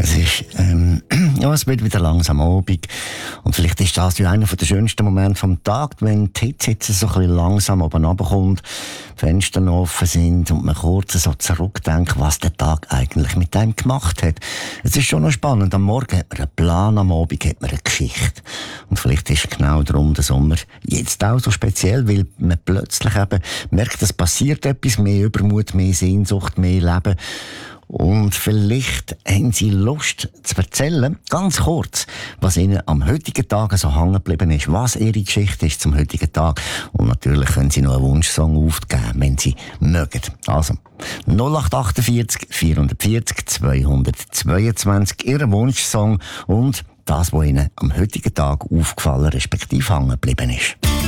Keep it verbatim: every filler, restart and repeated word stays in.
Es ist, ähm, ja, es wird wieder langsam Abend. Und vielleicht ist das ja einer der schönsten Momente vom Tag, wenn die Hitze jetzt so ein bisschen langsam oben runterkommt, die Fenster noch offen sind und man kurz so zurückdenkt, was der Tag eigentlich mit einem gemacht hat. Es ist schon noch spannend. Am Morgen hat man einen Plan, am Abend hat man eine Geschichte. Und vielleicht ist genau darum der Sommer jetzt auch so speziell, weil man plötzlich eben merkt, es passiert etwas, mehr Übermut, mehr Sehnsucht, mehr Leben. Und vielleicht haben Sie Lust zu erzählen, ganz kurz, was Ihnen am heutigen Tag so hängen geblieben ist, was Ihre Geschichte ist zum heutigen Tag. Und natürlich können Sie noch einen Wunschsong aufgeben, wenn Sie mögen. Also, null acht achtundvierzig, vierhundertvierzig, zweihundertzweiundzwanzig, Ihr Wunschsong und das, was Ihnen am heutigen Tag aufgefallen respektive hängen geblieben ist.